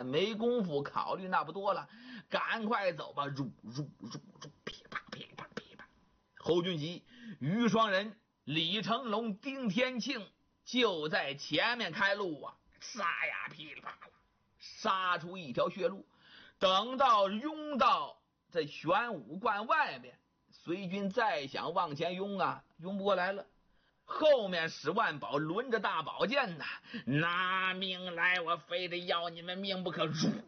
没工夫考虑那不多了，赶快走吧！噼啪噼啪噼啪。侯俊吉、于双人、李成龙、丁天庆就在前面开路啊，杀呀噼里啪啦，杀出一条血路。等到拥到这玄武观外面，隋军再想往前拥啊，拥不过来了。后面史万宝抡着大宝剑呐，拿命来，我非得要你们命不可！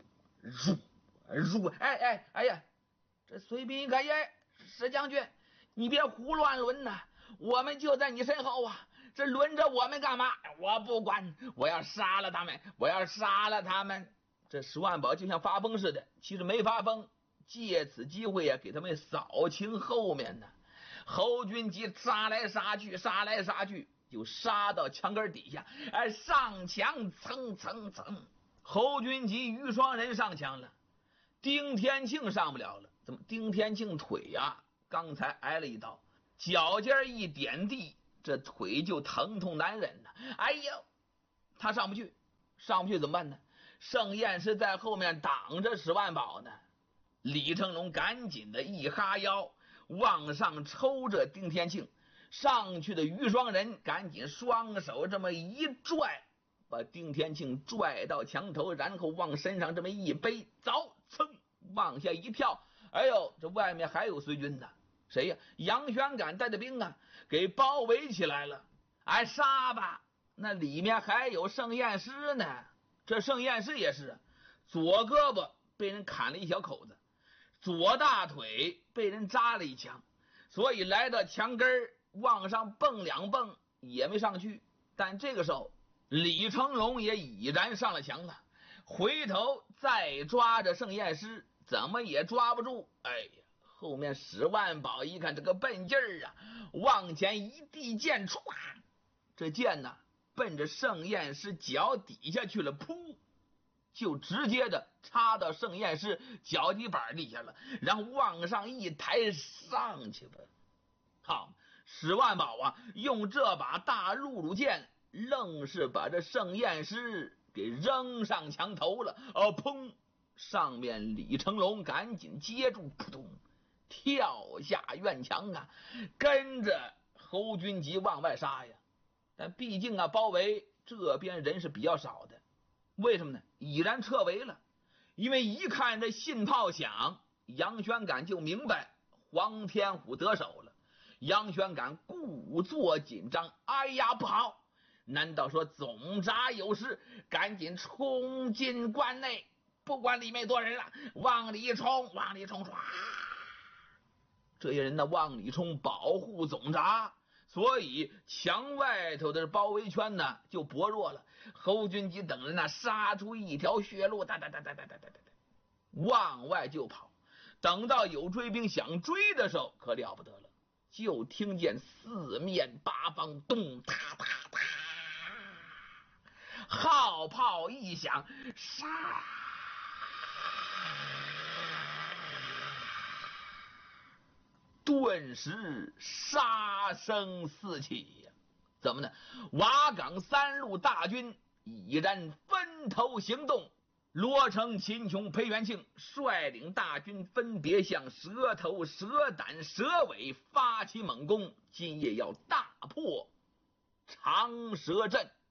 哎呀，这隋兵一看，耶，石将军，你别胡乱抡呐，我们就在你身后啊，这抡着我们干嘛？我不管，我要杀了他们，我要杀了他们！这史万宝就像发疯似的，其实没发疯，借此机会啊，给他们扫清后面呢。侯俊吉杀来杀去，杀来杀去，就杀到墙根底下，上墙蹭。侯俊吉、于双人上墙了，丁天庆上不了了。怎么？丁天庆腿呀，刚才挨了一刀，脚尖一点地，这腿就疼痛难忍了。哎呦，他上不去怎么办呢？盛彦是在后面挡着史万宝呢。李成龙赶紧的一哈腰，往上抽着丁天庆，上去的于双人赶紧双手这么一拽，把丁天庆拽到墙头，然后往身上这么一背，走，噌，往下一跳。哎呦，这外面还有隋军呢，谁呀？杨玄感带的兵啊，给包围起来了。哎，杀吧！那里面还有盛彦师呢。这盛彦师也是，左胳膊被人砍了一小口子，左大腿被人扎了一枪，所以来到墙根往上蹦两蹦也没上去。但这个时候李成龙也已然上了墙了，回头再抓着盛彦师怎么也抓不住。哎呀，后面史万宝一看这个笨劲儿啊，往前一递剑，唰，这剑呢奔着盛彦师脚底下去了，噗，就直接的插到盛彦师脚底板底下了，然后往上一抬，上去吧。好，史万宝啊，用这把大辘轳剑，愣是把这盛彦师给扔上墙头了。砰！上面李成龙赶紧接住，扑通，跳下院墙啊，跟着侯军吉往外杀呀。但毕竟啊，包围这边人是比较少的，为什么呢？已然撤围了。因为一看这信炮响，杨玄感就明白黄天虎得手了。杨玄感故作紧张，哎呀，不好！难道说总闸有事？赶紧冲进关内，不管里面多人了，往里冲，唰！这些人呢，往里冲，保护总闸。所以墙外头的包围圈呢就薄弱了。侯军吉等人呢杀出一条血路，往外就跑。等到有追兵想追的时候，可了不得了，就听见四面八方咚嗒嗒嗒，号炮一响，杀！顿时杀声四起呀！怎么呢？瓦岗三路大军已然分头行动，罗成、秦琼、裴元庆率领大军分别向蛇头、蛇胆、蛇尾发起猛攻，今夜要大破长蛇阵。